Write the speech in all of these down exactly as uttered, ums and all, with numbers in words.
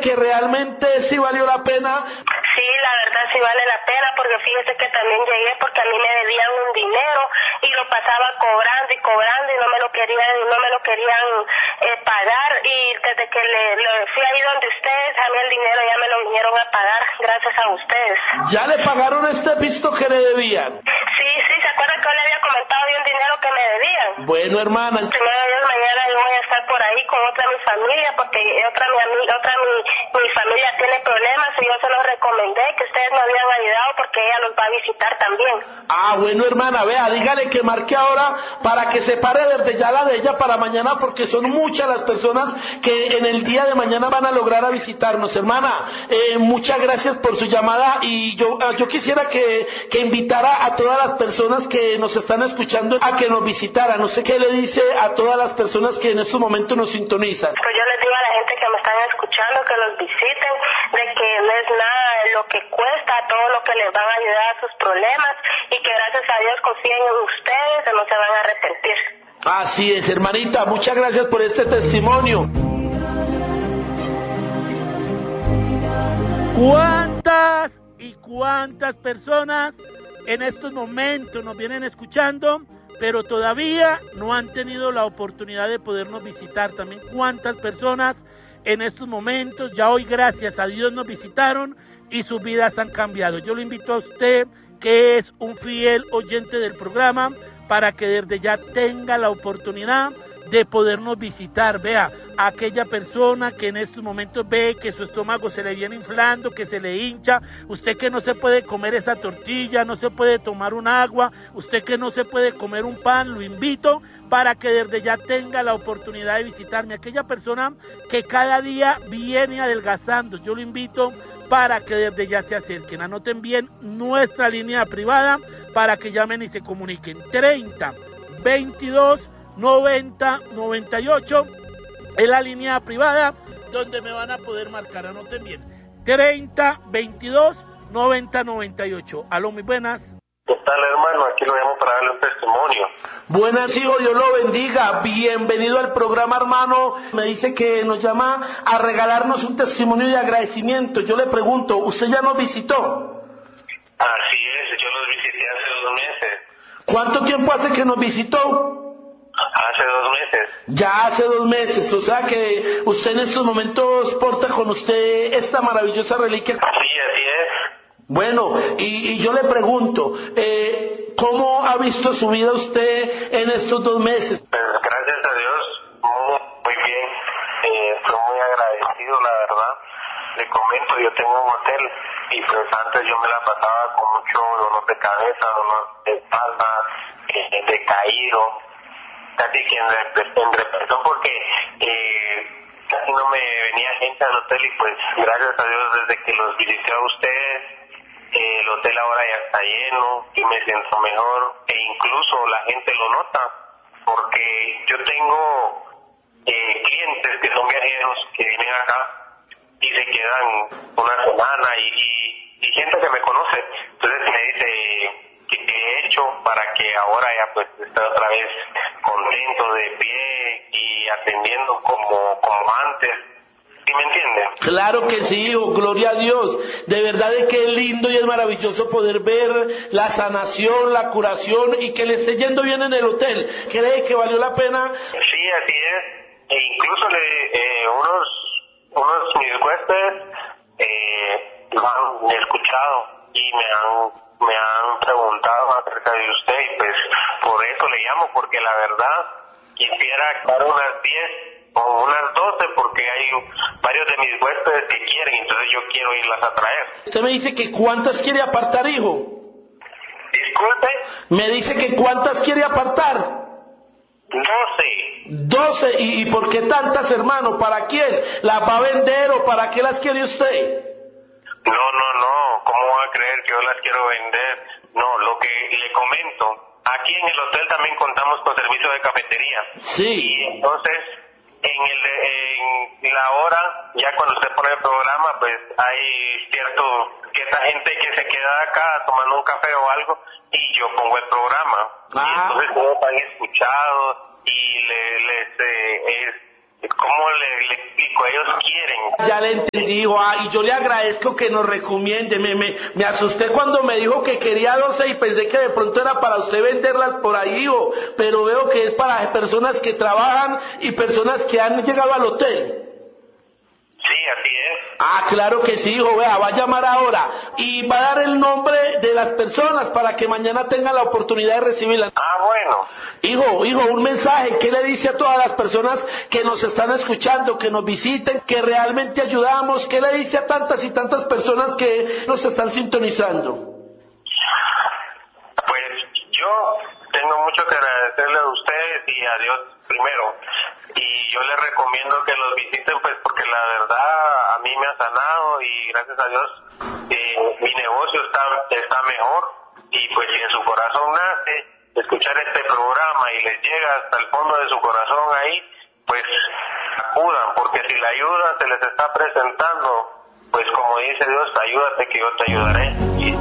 que realmente sí valió la pena. Sí, la verdad sí vale la pena, porque fíjese que también llegué porque a mí me debían un dinero y lo pasaba cobrando y cobrando y no me lo querían, no me lo querían eh, pagar, y desde que le, le fui ahí donde ustedes, a mí el dinero ya me lo vinieron a pagar gracias a ustedes. ¿Ya le pagaron este pisto que le debían? Sí, sí, ¿se acuerdan que yo le había comentado de un dinero que me debían? Bueno, hermana. Primero Dios, mañana yo voy a estar por ahí con otra mi familia, porque otra mi amiga, otra mi, mi familia tiene problemas y yo se los recomendé que ustedes me habían ayudado porque ella los va a visitar también. Ah, bueno, hermana, vea, dígale que marque ahora para que se pare desde ya la de ella para mañana, porque son muchas las personas que en el día de mañana van a lograr a visitarnos. Hermana, eh, muchas gracias por su llamada, y yo, yo quisiera que, que invitara a todas las personas que nos están escuchando a que nos visitaran. No sé qué le dice a todas las personas que en estos momentos nos sintonizan. Pues yo les digo a la gente que me están escuchando que los visiten, de que no es nada lo que cuesta, todo lo que les van a ayudar a sus problemas, y que gracias a Dios confíen en ustedes, que no se van a arrepentir. Así es, hermanita, muchas gracias por este testimonio. ¿Cuántas y cuántas personas en estos momentos nos vienen escuchando, pero todavía no han tenido la oportunidad de podernos visitar? También cuántas personas en estos momentos ya hoy, gracias a Dios, nos visitaron y sus vidas han cambiado. Yo lo invito a usted, que es un fiel oyente del programa, para que desde ya tenga la oportunidad de podernos visitar. Vea, a aquella persona que en estos momentos ve que su estómago se le viene inflando, que se le hincha, usted que no se puede comer esa tortilla, no se puede tomar un agua, usted que no se puede comer un pan, lo invito para que desde ya tenga la oportunidad de visitarme. Aquella persona que cada día viene adelgazando, yo lo invito para que desde ya se acerquen. Anoten bien nuestra línea privada para que llamen y se comuniquen. treinta, veintidós, noventa, noventa y ocho es la línea privada donde me van a poder marcar. Anoten bien. treinta, veintidós, noventa, noventa y ocho. Aló, muy buenas. ¿Qué tal, hermano? Aquí lo llamo para darle un testimonio. Buenas, hijo, Dios lo bendiga. Bienvenido al programa, hermano. Me dice que nos llama a regalarnos un testimonio de agradecimiento. Yo le pregunto, ¿usted ya nos visitó? Así es, yo los visité hace dos meses. ¿Cuánto tiempo hace que nos visitó? Hace dos meses. Ya hace dos meses, o sea que usted en estos momentos porta con usted esta maravillosa reliquia. Sí, así es. Bueno, y, y yo le pregunto, eh, ¿cómo ha visto su vida usted en estos dos meses? Pues gracias a Dios, muy, muy bien. Eh, estoy muy agradecido, la verdad. Le comento, yo tengo un hotel y pues antes yo me la pasaba con mucho dolor de cabeza, dolor de espalda, eh, decaído, casi que en, en represión, porque eh, casi no me venía gente al hotel, y pues gracias a Dios desde que los visité a ustedes, eh, el hotel ahora ya está lleno y me siento mejor, e incluso la gente lo nota, porque yo tengo eh, clientes que son viajeros que vienen acá y se quedan una semana, y, y, y gente que me conoce, entonces me dice que he hecho para que ahora ya pues esté otra vez contento, de pie y atendiendo como, como antes. ¿Sí me entienden? Claro que sí, hijo, gloria a Dios. De verdad es que es lindo y es maravilloso poder ver la sanación, la curación, y que le esté yendo bien en el hotel. ¿Cree que valió la pena? Sí, así es. E incluso le, eh, unos unos mis huéspedes eh, lo han escuchado y me han me han preguntado acerca de usted, y pues por eso le llamo, porque la verdad quisiera dar unas diez o unas doce, porque hay varios de mis huéspedes que quieren, entonces yo quiero irlas a traer. Usted me dice que cuántas quiere apartar, hijo. Disculpe. Me dice que cuántas quiere apartar. Doce. Doce, ¿y, y por qué tantas, hermano? ¿Para quién? ¿Las va a vender o para qué las quiere usted? No, no, no, ¿cómo va a creer que yo las quiero vender? No, lo que le comento, aquí en el hotel también contamos con servicio de cafetería. Sí. Y entonces, en, el, en la hora, ya cuando usted pone el programa, pues hay cierto, cierta gente que se queda acá tomando un café o algo, y yo pongo el programa. Ah. Y entonces todos han escuchado y les, les eh, es ¿cómo le, le explico? Ellos quieren. Ya le entendí, hijo, ah, y yo le agradezco que nos recomiende. Me, me, me asusté cuando me dijo que quería doce y pensé que de pronto era para usted venderlas por ahí, hijo, pero veo que es para personas que trabajan y personas que han llegado al hotel. Sí, así es. Ah, claro que sí, hijo, vea, va a llamar ahora y va a dar el nombre de las personas para que mañana tenga la oportunidad de recibirlas. Ah, bueno. Hijo, hijo, un mensaje, ¿qué le dice a todas las personas que nos están escuchando, que nos visiten, que realmente ayudamos? ¿Qué le dice a tantas y tantas personas que nos están sintonizando? Pues yo tengo mucho que agradecerle a ustedes y a Dios primero. Y yo les recomiendo que los visiten, pues porque la verdad a mí me ha sanado y gracias a Dios eh, mi negocio está, está mejor. Y pues si en su corazón nace escuchar este programa y les llega hasta el fondo de su corazón ahí, pues acudan, porque si la ayuda se les está presentando, pues como dice Dios, ayúdate que yo te ayudaré. Y...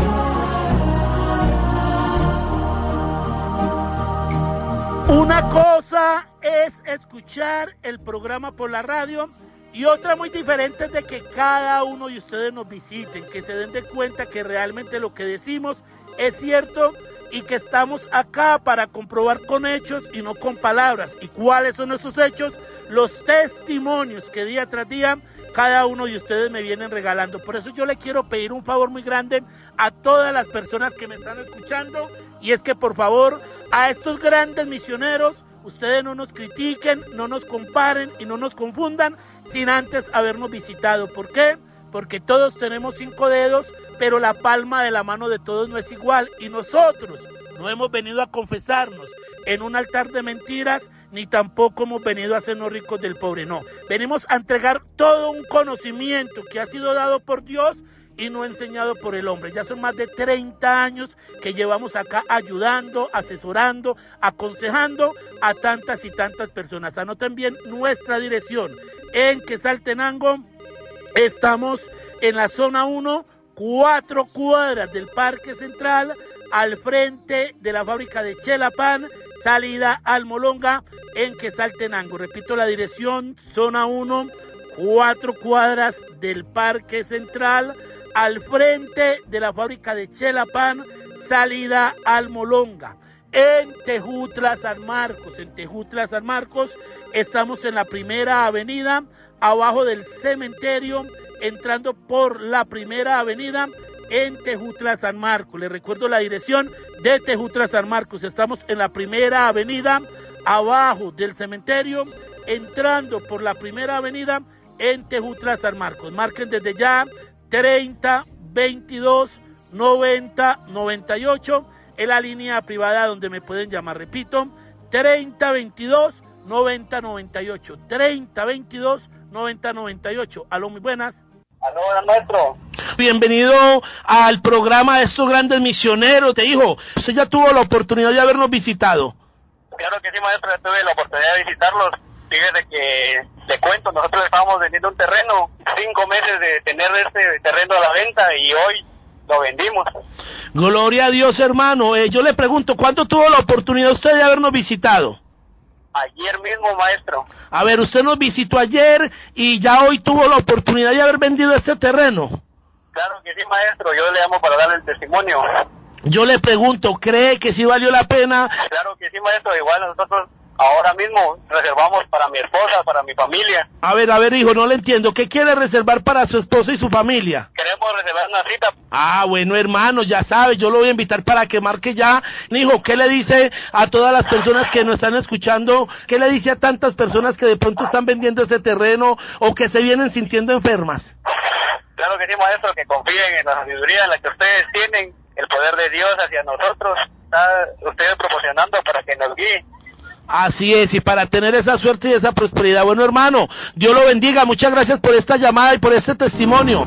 Una cosa es escuchar el programa por la radio y otra muy diferente es de que cada uno de ustedes nos visiten, que se den de cuenta que realmente lo que decimos es cierto y que estamos acá para comprobar con hechos y no con palabras. ¿Y cuáles son esos hechos? Los testimonios que día tras día cada uno de ustedes me vienen regalando. Por eso yo le quiero pedir un favor muy grande a todas las personas que me están escuchando, y es que por favor a estos grandes misioneros ustedes no nos critiquen, no nos comparen y no nos confundan sin antes habernos visitado. ¿Por qué? Porque todos tenemos cinco dedos, pero la palma de la mano de todos no es igual, y nosotros no hemos venido a confesarnos en un altar de mentiras, ni tampoco hemos venido a hacernos ricos del pobre, no. Venimos a entregar todo un conocimiento que ha sido dado por Dios y no enseñado por el hombre. Ya son más de treinta años que llevamos acá ayudando, asesorando, aconsejando a tantas y tantas personas. Anoten bien nuestra dirección. En Quetzaltenango estamos en la zona uno, cuatro cuadras del Parque Central, al frente de la fábrica de Chelapán, salida Almolonga, en Quetzaltenango. Repito la dirección, zona uno, cuatro cuadras del Parque Central, al frente de la fábrica de Chelapán, salida Almolonga. En Tejutla, San Marcos, en Tejutla, San Marcos, estamos en la primera avenida, abajo del cementerio, entrando por la primera avenida, en Tejutla, San Marcos. Les recuerdo la dirección de Tejutla, San Marcos. Estamos en la primera avenida, abajo del cementerio, entrando por la primera avenida, en Tejutla, San Marcos. Marquen desde ya treinta, veintidós, noventa, noventa y ocho, en la línea privada donde me pueden llamar. Repito, treinta, veintidós, noventa, noventa y ocho, treinta, veintidós, noventa, noventa y ocho. Aló, muy buenas. Aló, buenas, maestro. Bienvenido al programa de estos grandes misioneros. Te dijo, usted ya tuvo la oportunidad de habernos visitado. Claro que sí, maestro, ya tuve la oportunidad de visitarlos. Fíjese que, le cuento, nosotros estábamos vendiendo un terreno, cinco meses de tener este terreno a la venta y hoy lo vendimos. Gloria a Dios, hermano. Eh, yo le pregunto, ¿cuándo tuvo la oportunidad usted de habernos visitado? Ayer mismo, maestro. A ver, usted nos visitó ayer y ya hoy tuvo la oportunidad de haber vendido este terreno. Claro que sí, maestro, yo le llamo para darle el testimonio. Yo le pregunto, ¿cree que sí valió la pena? Claro que sí, maestro, igual nosotros ahora mismo reservamos para mi esposa, para mi familia. A ver, a ver, hijo, no le entiendo. ¿Qué quiere reservar para su esposa y su familia? Queremos reservar una cita. Ah, bueno, hermano, ya sabe, yo lo voy a invitar para que marque ya. Hijo, ¿qué le dice a todas las personas que nos están escuchando? ¿Qué le dice a tantas personas que de pronto están vendiendo ese terreno o que se vienen sintiendo enfermas? Claro que sí, maestro, que confíen en la sabiduría en la que ustedes tienen, el poder de Dios hacia nosotros. Está ustedes proporcionando para que nos guíen. Así es, y para tener esa suerte y esa prosperidad. Bueno, hermano, Dios lo bendiga. Muchas gracias por esta llamada y por este testimonio.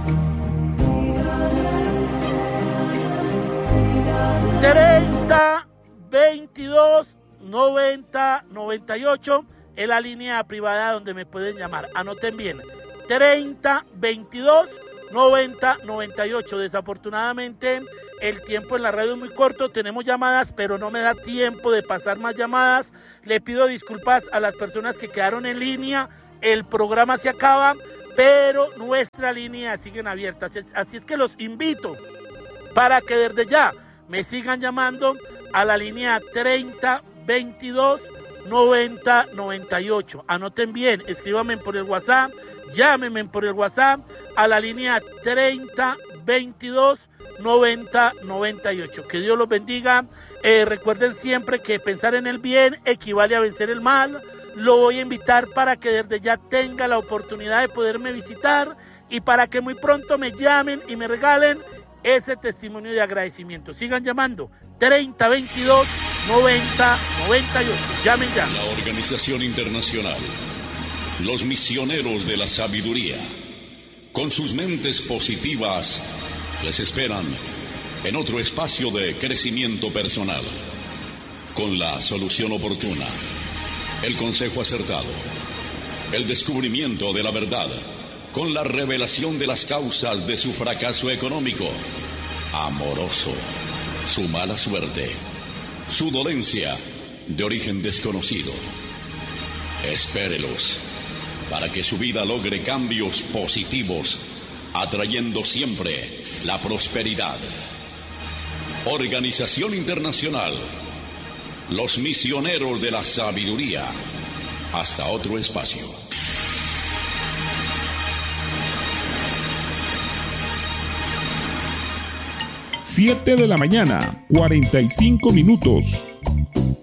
treinta, veintidós, noventa, noventa y ocho es la línea privada donde me pueden llamar. Anoten bien, treinta, veintidós, noventa, noventa y ocho. Desafortunadamente el tiempo en la radio es muy corto, tenemos llamadas, pero no me da tiempo de pasar más llamadas. Le pido disculpas a las personas que quedaron en línea, el programa se acaba, pero nuestras líneas siguen abiertas, así es que los invito para que desde ya me sigan llamando a la línea treinta veintidós noventa noventa y ocho. Anoten bien, escríbanme por el WhatsApp, llámenme por el WhatsApp a la línea treinta veintidós noventa noventa y ocho. Que Dios los bendiga. Eh, recuerden siempre que pensar en el bien equivale a vencer el mal. Lo voy a invitar para que desde ya tenga la oportunidad de poderme visitar y para que muy pronto me llamen y me regalen ese testimonio de agradecimiento. Sigan llamando treinta veintidós noventa noventa y ocho. Llamen ya. La Organización Internacional Los Misioneros de la Sabiduría, con sus mentes positivas, les esperan en otro espacio de crecimiento personal, con la solución oportuna, el consejo acertado, el descubrimiento de la verdad, con la revelación de las causas de su fracaso económico, amoroso, su mala suerte, su dolencia de origen desconocido. Espérelos para que su vida logre cambios positivos, atrayendo siempre la prosperidad. Organización Internacional Los Misioneros de la Sabiduría. Hasta otro espacio. siete de la mañana, cuarenta y cinco minutos.